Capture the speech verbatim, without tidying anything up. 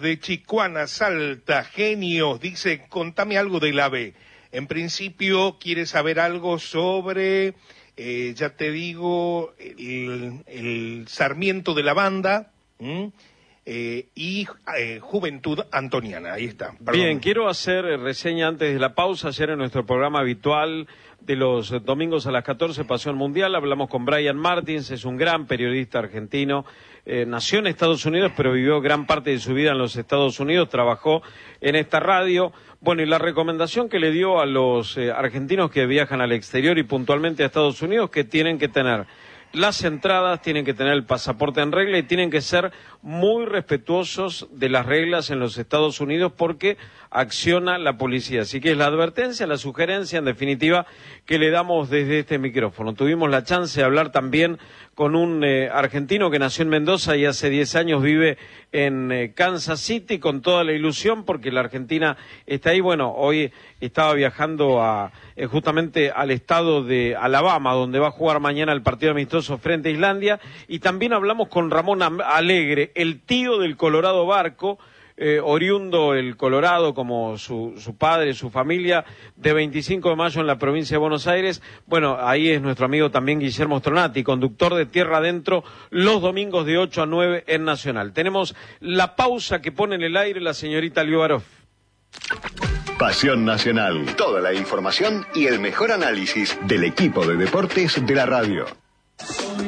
de Chicuana, Salta, genios, dice, contame algo de la B. En principio quiere saber algo sobre, eh, ya te digo, el, el Sarmiento de la banda, ¿m? Eh, y eh, Juventud Antoniana, ahí está. Perdón. Bien, quiero hacer reseña antes de la pausa. Ayer en nuestro programa habitual de los domingos a las catorce, Pasión Mundial, hablamos con Brian Martins, es un gran periodista argentino, eh, nació en Estados Unidos, pero vivió gran parte de su vida en los Estados Unidos, trabajó en esta radio. Bueno, y la recomendación que le dio a los eh, argentinos que viajan al exterior y puntualmente a Estados Unidos, que tienen que tener las entradas, tienen que tener el pasaporte en regla y tienen que ser muy respetuosos de las reglas en los Estados Unidos porque acciona la policía. Así que es la advertencia, la sugerencia, en definitiva, que le damos desde este micrófono. Tuvimos la chance de hablar también con un eh, argentino que nació en Mendoza y hace diez años vive en eh, Kansas City, con toda la ilusión porque la Argentina está ahí. Bueno, hoy estaba viajando a, eh, justamente al estado de Alabama, donde va a jugar mañana el partido amistoso frente a Islandia, y también hablamos con Ramón Alegre, el tío del Colorado Barco, eh, oriundo el Colorado como su, su padre, su familia, de veinticinco de mayo en la provincia de Buenos Aires. Bueno, ahí es nuestro amigo también Guillermo Stronati, conductor de Tierra Adentro, los domingos de ocho a nueve en Nacional. Tenemos la pausa que pone en el aire la señorita Liubarov. Pasión Nacional, toda la información y el mejor análisis del equipo de deportes de la radio.